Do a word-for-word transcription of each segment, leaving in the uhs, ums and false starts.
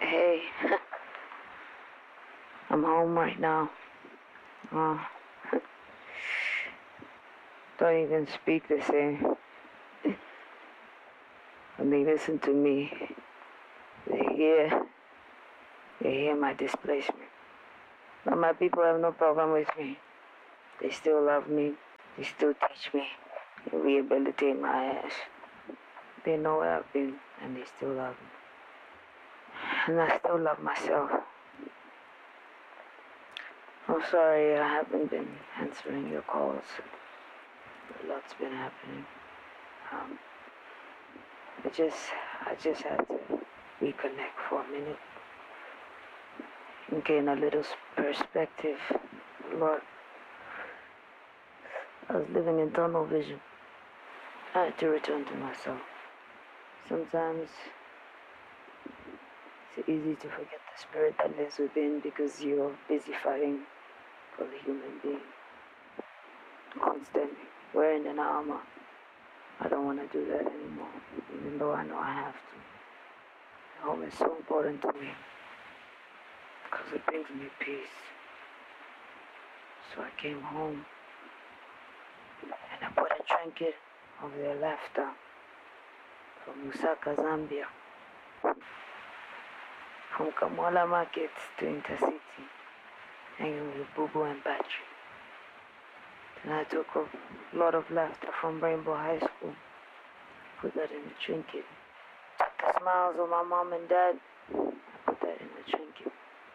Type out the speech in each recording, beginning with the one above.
Hey, I'm home right now. Uh, don't even speak the same. When they listen to me, they hear, they hear my displacement. But my people have no problem with me. They still love me. They still teach me. They rehabilitate my ass. They know where I've been, and they still love me. And I still love myself. I'm sorry I haven't been answering your calls. A lot's been happening. Um, I just, I just had to reconnect for a minute and gain a little perspective. Lord, I was living in tunnel vision. I had to return to myself. Sometimes it's easy to forget the spirit that lives within because you're busy fighting for the human being. Constantly wearing an armor. I don't want to do that anymore, even though I know I have to. Home is so important to me because it brings me peace. So I came home and I put a trinket over their laughter from Lusaka, Zambia. From Kamwala Market to Intercity, hanging with Bubu and Battery. Then I took a lot of laughter from Rainbow High School, put that in the trinket. Took the smiles of my mom and dad, I put that in the trinket.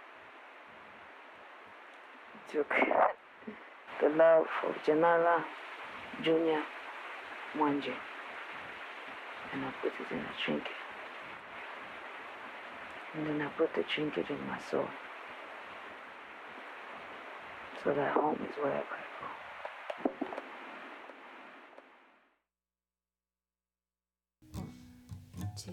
Took the love of Janala Junior Mwanje, and I put it in a trinket. And then I put the trinket in my soul, so that home is wherever I go.